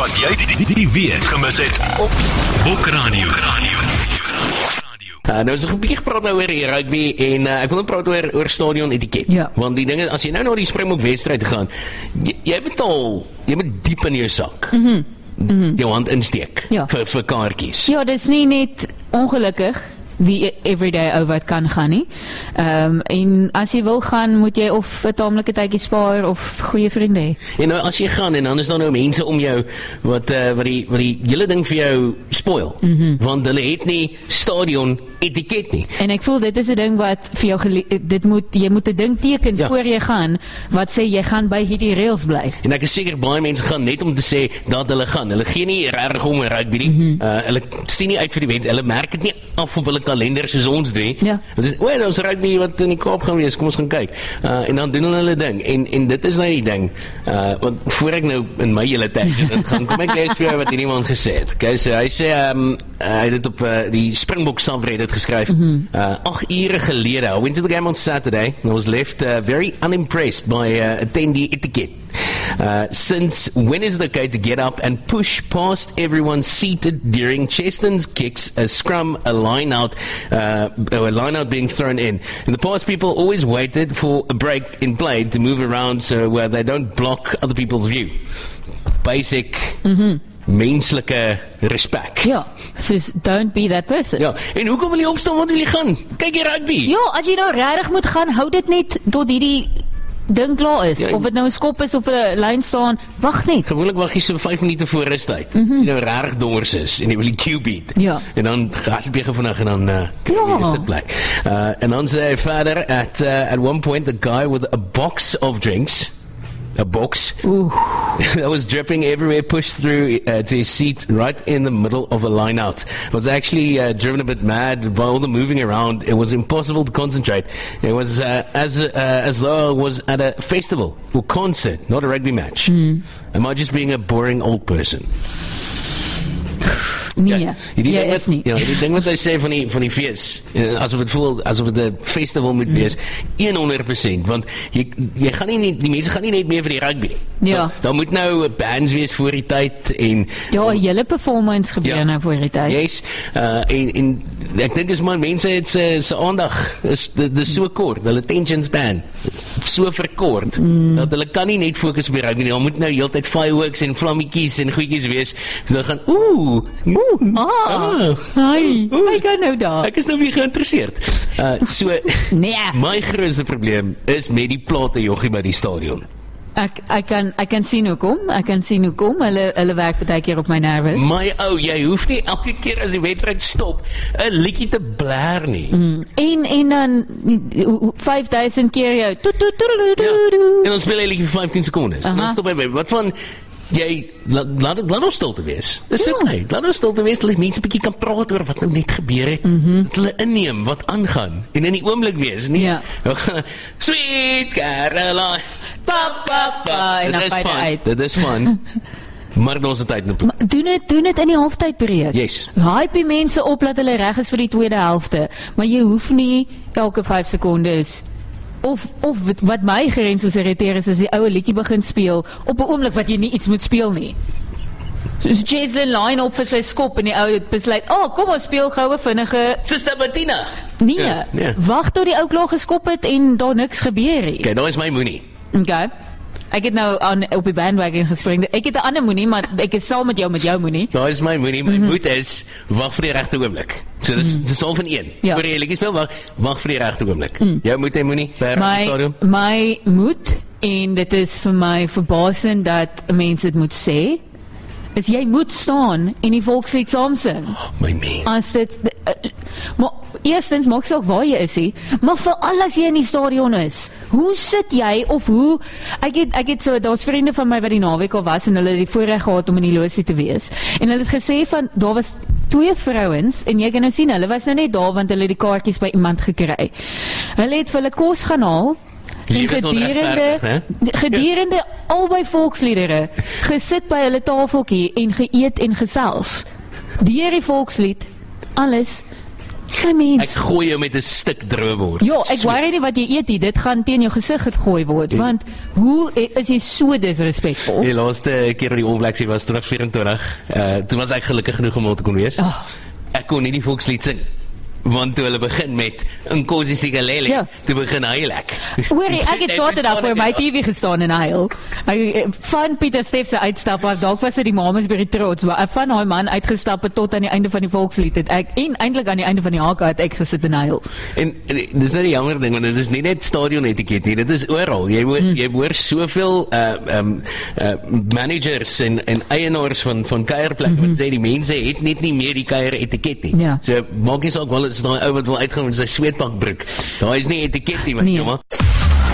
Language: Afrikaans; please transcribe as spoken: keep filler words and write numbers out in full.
wat jy die, die, die week gemis het op Bokradio. Uh, nou is 'n bietjie gepraat nou oor die rugby en uh, ek wil net praat oor, oor stadion etiket. Ja. Want die dinge, as jy nou na die Springbok wedstryd gaan, jy, jy moet al, jy moet diep in jou sak. Mhm. Mm jou hand insteek Ja. vir, vir kaartjies. Ja, dis nie net ongelukkig die everyday ou wat kan gaan nie. Ehm um, en as jy wil gaan, moet jy of 'n taamlike tydjie spaar of goeie vriende hê. En nou as jy gaan en dan is daar nou mense om jou wat uh, wat die wat die hele ding vir jou spoil. Mm -hmm. Want hulle het nie stadion etiket nie. En ek voel dit is 'n ding wat vir jou gele- dit moet jy moet 'n ding teken Ja. voor jy gaan wat sê jy gaan by hierdie reëls bly. En ek is seker baie mense gaan net om te sê dat hulle gaan. Hulle gee nie regtig om oor rugby nie. Mm -hmm. uh, hulle sien nie uit vir die wens. Hulle merk dit nie af op hulle kalender soos ons doen. Ja. Dit is, "Oei, ons rugby wat in die Kaap gaan wees, kom ons gaan kyk." Uh, en dan doen hulle hulle ding. En en dit is nou die ding. Uh, want voor ek nou in my hele tyd gaan, kom ek lees vir jou wat hierdie man gesê het. Okay, so hy sê um, uh, hy het dit op uh, die Springbok subreddit geskryf. Mm -hmm. uh, ag ure gelede. I went to the game on Saturday and I was left uh, very unimpressed by uh, attendee etiquette. Uh, since when is it okay to get up and push past everyone seated during Cheston's kicks, a scrum, a line out, uh, or a line out being thrown in? In the past, people always waited for a break in play to move around so uh, they don't block other people's view. Basic mm-hmm. menslike respek. Ja, soos don't be that person. Ja, en hoekom wil jy opstaan, wat wil jy gaan? Kyk die rugby. Ja, as jy nou regtig moet gaan, hou dit net tot hierdie ding klaar is. Ja, of dit nou 'n skop is of 'n lyn staan, wag net. Gewoonlik wag jy so vyf minute voor rustyd. Mm -hmm. As jy nou regtig dors is en jy wil die cue beat. Ja. En dan hardloop jy vinnig en dan uh, kry jy Ja. jou sitplek. Uh, en dan sê hy verder at uh, at one point the guy with a box of drinks, a box Ooh. that was dripping everywhere, pushed through uh, to his seat right in the middle of a line out. Was actually uh, driven a bit mad by all the moving around. It was impossible to concentrate. It was uh, as uh, as though I was at a festival or concert, not a rugby match. Mm. Am I just being a boring old person? Nee, Ja, hierdie jy ding is wat, nie. ja, die ding wat hy sê van die van die fees, eh, asof dit voel asof dit 'n festival moet wees, honderd persent, want jy jy gaan nie net- die mense gaan nie net meer vir die rugby nie. Ja. Daar, daar moet nou bands wees voor die tyd en Ja, 'n hele performance gebeur Ja. nou voor die tyd. yes, uh, en en ek dink dis maar mense het se se aandag is dit is so kort, hulle attention span is so verkort mm. dat hulle kan nie net fokus op die rugby nie. Hulle moet nou heeltyd fireworks en vlammetjies en goedjies wees. So hulle gaan ooh, Ooh, ah, Ah. hi, hy gaan nou daar. ek is nou weer geïnteresseerd. Uh, so Nee. my grootste probleem is met die plate joggie by die stadion. Ek ek kan ek kan sien hoekom, ek kan sien hoekom hulle hulle werk baie keer op my nerves. My ou, jy hoef nie elke keer as die wedstryd stop 'n liedjie te blaar nie. Mm. En en dan vyf duisend keer jou toet toet toet toet Ja. toet. En dan speel hy liedjie vir vyftien sekondes. En dan Aha. stop hy by. Wat van jy laat laat laat ons stil te wees. Dis Ja. okay. Laat ons stil te wees, dat mense 'n bietjie kan praat oor wat nou net gebeur het. Mm -hmm. Dat hulle inneem wat aangaan en in die oomblik wees, nie. Ja. Sweet Caroline. Pa pa pa. En dan Dit is by die fun. uit. Dit is fun. Maar in onze tyd nou. Maar doen dit doen dit in die halftydperiode. Yes. Hype die mense op dat hulle reg is vir die tweede helfte, maar jy hoef nie elke vyf sekondes of of wat, wat my grens soos irriteer is as die oue liedjie begin speel op 'n oomblik wat jy nie iets moet speel nie. Soos Jason line op vir sy skop en die ou besluit, "Ag, oh, kom ons speel goue vinnige." Sister Bettina. Nee, Ja, nee. wag tot die ou klaar geskop het en daar niks gebeur nie. Okay, nou is my moenie. Okay. Ek het nou aan op die bandwagon gespring. Ek het 'n ander moenie, maar ek is saam met jou met jou moenie. Daar is my moenie. My Mhm. moed is wag vir die regte oomblik. So dis dis al van een. Ja. Voor jy liedjie speel, wag, wag vir die regte oomblik. Jou moed en moenie by die My stadion. my moed en dit is vir my verbasend dat mense dit moet sê. Is jy moet staan en die volkslied saam sing. My mens. As dit uh, maar eerstens maak saak waar jy is, he, maar veral as jy in die stadion is. Hoe sit jy of hoe ek het ek het so daar's vriende van my wat die naweek al was en hulle het die voorreg gehad om in die losie te wees. En hulle het gesê van daar was twee vrouens en jy kan nou sien hulle was nou net daar want hulle het die kaartjies by iemand gekry. Hulle het vir hulle kos gaan haal. En Liefde is onregverdig, gedurende, gedurende albei volksliedere gesit by hulle tafeltjie en geëet en gesels. Deur die volkslied, alles Kry mens. Ek gooi jou met 'n stuk droëword. Ja, ek worry nie wat jy eet nie, dit gaan teen jou gesig gegooi word, ja. want hoe is jy so disrespekvol? Die laaste keer wat die All Blacks was twintig vyf-en-twintig, uh, toe was ek gelukkig genoeg om al te kon wees. Oh. Ek kon nie die volkslied sing. Want toe hulle begin met Nkosi Sikelel, ja. toe begin huil ek. Hoorie, ek het Saterdag voor my T V gestaan en huil. Ek van Pieter Steff se uitstap af, dalk was dit die mamas by die trots, maar van daai man uitgestap het tot aan die einde van die volkslied het ek en eintlik aan die einde van die hake het ek gesit en huil. En, en dis nou die jammer ding, want dit is nie net stadion etiket nie, dit is oral. Jy hoor hmm. jy hoor soveel uh um uh managers en en eienaars van van kuierplekke mm-hmm. wat sê die mense het net nie meer die kuier etiket nie. Ja. So maak nie saak wel is daai ou wat wil uitgaan met sy sweetpak broek. Daai is nie etiket nie, man. Nee.